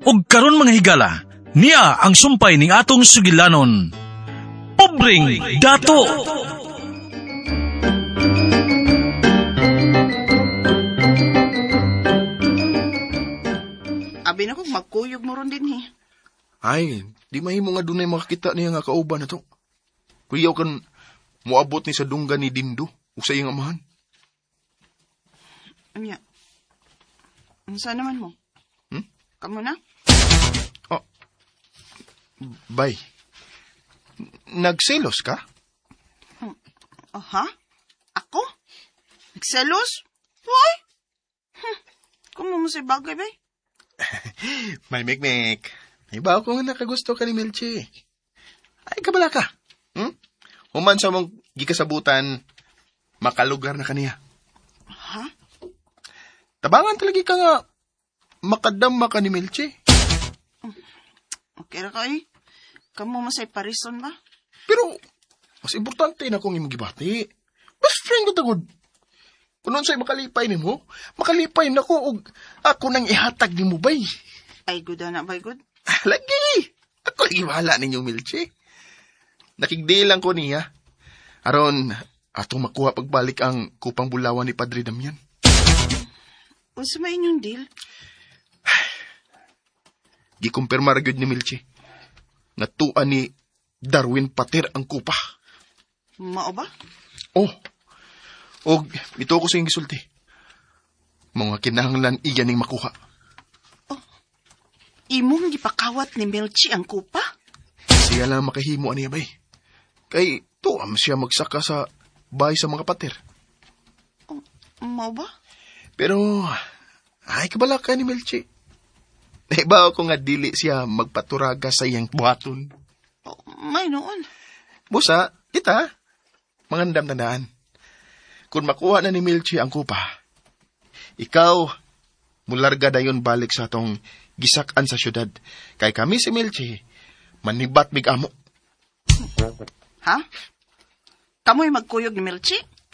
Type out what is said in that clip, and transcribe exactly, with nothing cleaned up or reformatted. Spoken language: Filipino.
ug karon mga higala, niya ang sumpay ning atong sugilanon. Pobreng dato! Abi na kong magkuyog mo ron din eh. Ay, di mahimo nga dunay makakita niya nga kauban na to. Kuyaw kan muabot ni sa dungga ni Dindo o sa iyang amahan. Anya, ano saan naman mo? Hmm? Kamu na? Oh, bay, nagselos ka? Hmm. Oh, ha? Ako? Nagselos? Why? Hmm. Kung mo si bagay, bay? May mek-mek. May ba ako nga nakagusto ka ni Melchi? Ay, kabala ka. Hmm? Human sa mong gikasabutan, makalugar na kaniya. Ha? Tabangan talaga ka nga makadama ka ni Melchi. Okay ra ka eh. Kamu masay parison ba? Pero, mas importante na kong imong gibati. Best friend ko tagod. Kung nun sa'y makalipay ni mo, makalipay na ko og ako nang ihatag ni mo bay. Ay, good na ba, good? Lagi! Ako lagi wala ninyo, Milchi. Nakigdilang ko niya. Aron, atong makuha pagbalik ang kupang bulawan ni Padre Damian. Unsa may inyong deal? Gikumpirmar gyud ni Milchi. Nga tuan ni Darwin Pater ang kupa. Mao ba? Oh, og ito ko sa iyong gisulti. Mga kinahanglan iya ning makuha. Oh, imong gipakawat ni Melchi ang kupa? Siya lang makahimo aniya bay. Kay tuam siya magsaka sa bahay sa mga pater. Oh, mao ba? Pero, ay kabala ka ni Melchi. Naibaw ko nga dili siya magpaturaga sa iyang buhaton. Oh, may noon. Busa, kita, mangandam tandaan. Kung makuha na ni Melchi ang kupa, ikaw, mularga dayon balik sa atong gisakan sa syudad. Kay kami si Melchi, manibat mig amo. Ha? Kamo'y magkuyog ni Melchi?